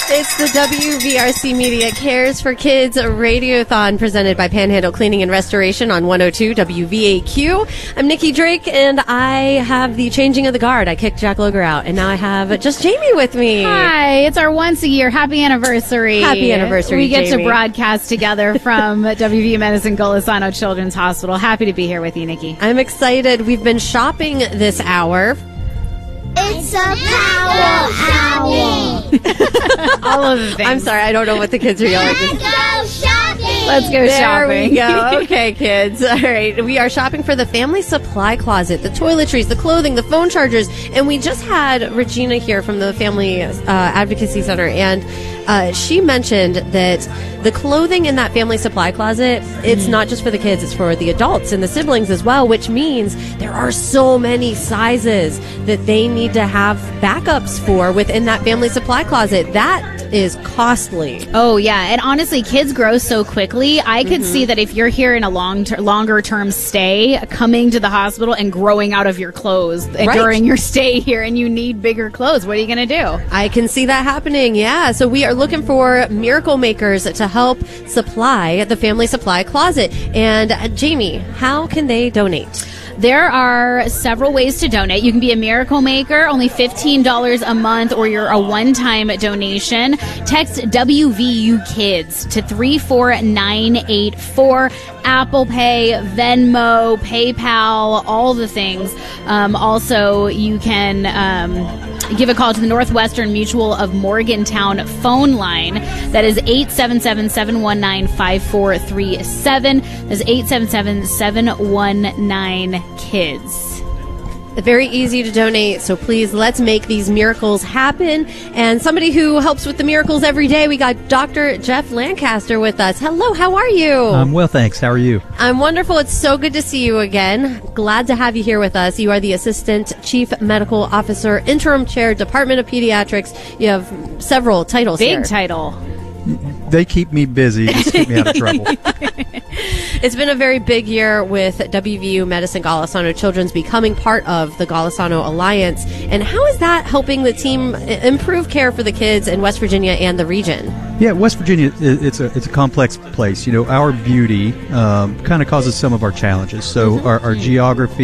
It's the WVRC Media Cares for Kids Radiothon presented by Panhandle Cleaning and Restoration on 102 WVAQ. I'm Nikki Drake, and I have the changing of the guard. I kicked Jack Loger out, and now I have just Jamie with me. Hi, it's our once a year happy anniversary. Happy anniversary, We get Jamie. to broadcast together from WVU Medicine Golisano Children's Hospital. Happy to be here with you, Nikki. I'm excited. We've been shopping this hour. It's a power outing. All of the things. I'm sorry, I don't know what the kids are yelling. Let's go shopping. Let's go There shopping. we go. Okay, kids. All right. We are shopping for the family supply closet, the toiletries, the clothing, the phone chargers. And we just had Regina here from the Family Advocacy Center, and she mentioned that the clothing in that family supply closet, it's not just for the kids, it's for the adults and the siblings as well, which means there are so many sizes that they need to have backups for within that family supply closet. That is costly. Oh, yeah. And honestly, kids grow so quickly. I could see that if you're here in a longer term stay, coming to the hospital and growing out of your clothes during your stay here, and you need bigger clothes. What are you going to do? I can see that happening, yeah. So we are looking for miracle makers to help supply the family supply closet. And Jamie, how can they donate? There are several ways to donate. You can be a miracle maker, only $15 a month, or you're a one-time donation. Text WVU Kids to 34984. Apple Pay, Venmo, PayPal, all the things. Also, you can give a call to the Northwestern Mutual of Morgantown phone line. That is 877-719-5437. That's 877-719-KIDS. Very easy to donate, so please, let's make these miracles happen. And somebody who helps with the miracles every day, we got Dr. Jeff Lancaster with us. Hello, how are you? I'm well, thanks. How are you? I'm wonderful. It's so good to see you again. Glad to have you here with us. You are the Assistant Chief Medical Officer, Interim Chair, Department of Pediatrics. You have several titles here. Big title. They keep me busy. Just keep me out of trouble. It's been a very big year with WVU Medicine Golisano Children's becoming part of the Golisano Alliance. And how is that helping the team improve care for the kids in West Virginia and the region? Yeah, West Virginia, it's a complex place. You know, our beauty kind of causes some of our challenges. So our geography,